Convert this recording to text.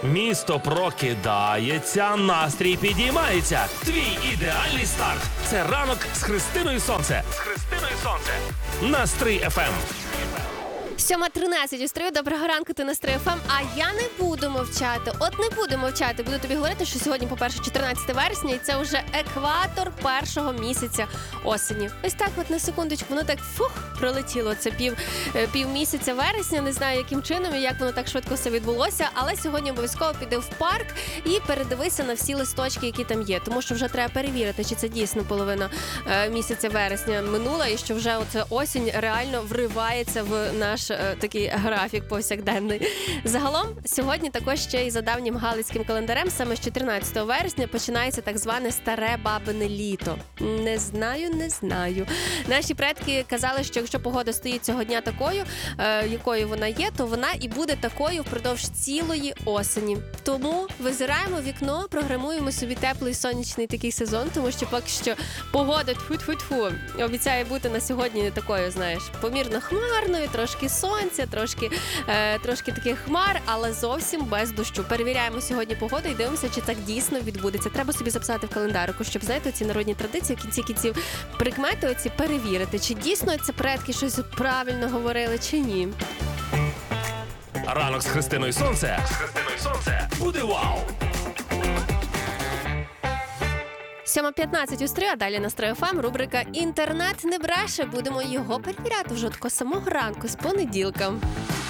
Місто прокидається, настрій підіймається. Твій ідеальний старт. Це ранок з Христиною Сонце. На Стрий ФМ. 7:13 у Стрию. Доброго ранку, ти на Стрий ФМ. А я не буду мовчати. От не буду мовчати. Буду тобі говорити, що сьогодні, по-перше, 14 вересня, і це вже екватор першого місяця осені. Ось так от на секундочку, воно так пролетіло. Це півмісяця вересня. Не знаю, яким чином і як воно так швидко все відбулося. Але сьогодні обов'язково піди в парк і передивися на всі листочки, які там є. Тому що вже треба перевірити, чи це дійсно половина місяця вересня минула, і що вже оце осінь реально вривається в наш такий графік повсякденний. Загалом, сьогодні також ще і за давнім галицьким календарем, саме з 14 вересня починається так зване старе бабине літо. Не знаю. Наші предки казали, що якщо погода стоїть цього дня такою, якою вона є, то вона і буде такою впродовж цілої осені. Тому визираємо в вікно, програмуємо собі теплий сонячний такий сезон, тому що поки що погода тьфу-тьфу-тьфу обіцяє бути на сьогодні не такою, знаєш, помірно хмарною, трошки сонця, трошки таких хмар, але зовсім без дощу. Перевіряємо сьогодні погоду і дивимося, чи так дійсно відбудеться. Треба собі записати в календарику, щоб, знаєте, ці народні традиції, в кінці кінців прикмети оці перевірити, чи дійсно це предки щось правильно говорили, чи ні. Ранок з Христиною Сонце. Буде вау! 7:15 у Стрию, а далі на Стрий ФМ рубрика «Інтернет не бреше». Будемо його перевіряти вже тако самого ранку, з понеділка.